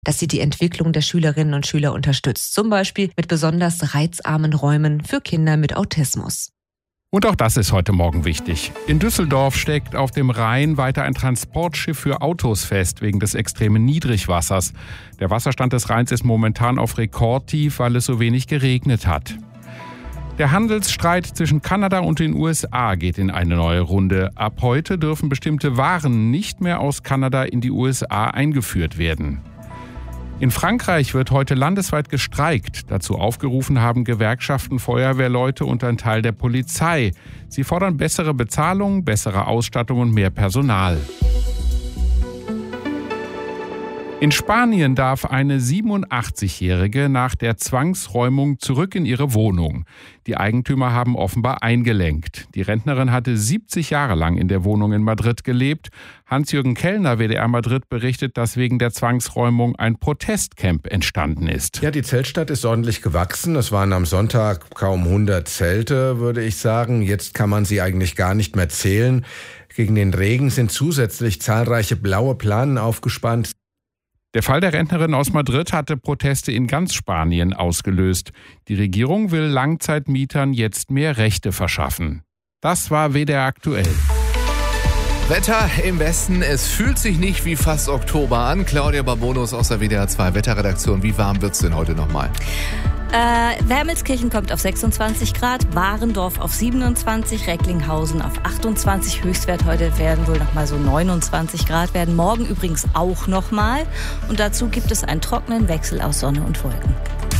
dass sie die Entwicklung der Schülerinnen und Schüler unterstützt. Zum Beispiel mit besonders reizarmen Räumen für Kinder mit Autismus. Und auch das ist heute Morgen wichtig. In Düsseldorf steckt auf dem Rhein weiter ein Transportschiff für Autos fest, wegen des extremen Niedrigwassers. Der Wasserstand des Rheins ist momentan auf Rekordtief, weil es so wenig geregnet hat. Der Handelsstreit zwischen Kanada und den USA geht in eine neue Runde. Ab heute dürfen bestimmte Waren nicht mehr aus Kanada in die USA eingeführt werden. In Frankreich wird heute landesweit gestreikt. Dazu aufgerufen haben Gewerkschaften, Feuerwehrleute und ein Teil der Polizei. Sie fordern bessere Bezahlung, bessere Ausstattung und mehr Personal. In Spanien darf eine 87-Jährige nach der Zwangsräumung zurück in ihre Wohnung. Die Eigentümer haben offenbar eingelenkt. Die Rentnerin hatte 70 Jahre lang in der Wohnung in Madrid gelebt. Hans-Jürgen Kellner, WDR Madrid, berichtet, dass wegen der Zwangsräumung ein Protestcamp entstanden ist. Ja, die Zeltstadt ist ordentlich gewachsen. Es waren am Sonntag kaum 100 Zelte, würde ich sagen. Jetzt kann man sie eigentlich gar nicht mehr zählen. Gegen den Regen sind zusätzlich zahlreiche blaue Planen aufgespannt. Der Fall der Rentnerin aus Madrid hatte Proteste in ganz Spanien ausgelöst. Die Regierung will Langzeitmietern jetzt mehr Rechte verschaffen. Das war WDR aktuell. Wetter im Westen, es fühlt sich nicht wie fast Oktober an. Claudia Barbonus aus der WDR 2 Wetterredaktion. Wie warm wird's denn heute nochmal? Wermelskirchen kommt auf 26 Grad, Warendorf auf 27, Recklinghausen auf 28. Höchstwert heute werden wohl nochmal so 29 Grad werden. Morgen übrigens auch nochmal. Und dazu gibt es einen trockenen Wechsel aus Sonne und Wolken.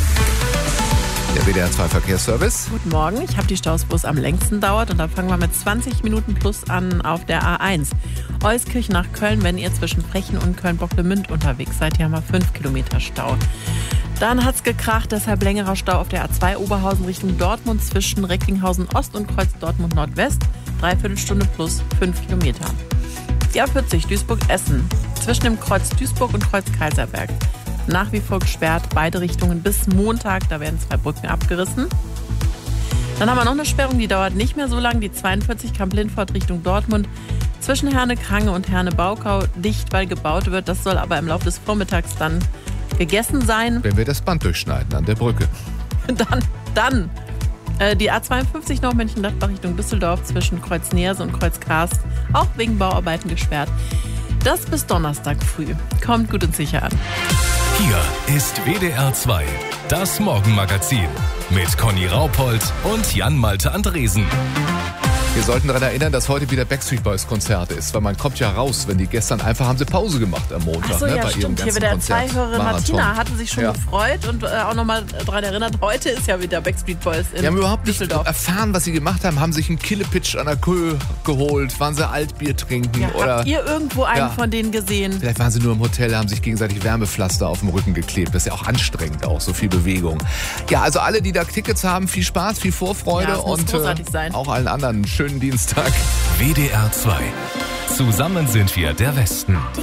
Der WDR 2 Verkehrsservice. Guten Morgen, ich habe die Staus, wo es am längsten dauert. Und da fangen wir mit 20 Minuten plus an auf der A1. Euskirchen nach Köln, wenn ihr zwischen Frechen und Köln-Bocklemünd unterwegs seid. Hier haben wir 5 Kilometer Stau. Dann hat's gekracht, deshalb längerer Stau auf der A2 Oberhausen Richtung Dortmund zwischen Recklinghausen Ost und Kreuz Dortmund Nordwest. 3/4 Stunde plus 5 Kilometer. Die A40 Duisburg-Essen zwischen dem Kreuz Duisburg und Kreuz Kaiserberg. Nach wie vor gesperrt, beide Richtungen bis Montag, da werden 2 Brücken abgerissen. Dann haben wir noch eine Sperrung, die dauert nicht mehr so lang, die 42 Kamp-Lindfort Richtung Dortmund. Zwischen Herne-Krange und Herne-Baukau dicht, weil gebaut wird. Das soll aber im Laufe des Vormittags dann gegessen sein. Wenn wir das Band durchschneiden an der Brücke. Dann die A52 noch Mönchengladbach Richtung Düsseldorf zwischen Kreuz Neerse und Kreuz Karst, auch wegen Bauarbeiten gesperrt. Das bis Donnerstag früh. Kommt gut und sicher an. Hier ist WDR 2, das Morgenmagazin mit Conny Raupold und Jan-Malte Andresen. Wir sollten daran erinnern, dass heute wieder Backstreet Boys Konzert ist, weil man kommt ja raus, wenn die gestern einfach haben sie Pause gemacht am Montag. Achso, ja, bei stimmt. ihrem Hier wieder ganzen Zwei-Hörerin Marathon. Martina hatte sich schon gefreut und auch nochmal daran erinnert, heute ist ja wieder Backstreet Boys in Wir haben überhaupt nicht Düsseldorf. erfahren, was sie gemacht haben sich einen Killepitch an der Köh geholt, waren sie Altbier trinken Ja, oder habt ihr irgendwo einen von denen gesehen? vielleicht waren sie nur im Hotel, haben sich gegenseitig Wärmepflaster auf dem Rücken geklebt. Das ist ja auch anstrengend, auch so viel Bewegung. Ja, also alle, die da Tickets haben, viel Spaß, viel Vorfreude Ja, es muss und großartig sein. auch allen anderen einen schönen Dienstag. WDR 2. Zusammen sind wir der Westen.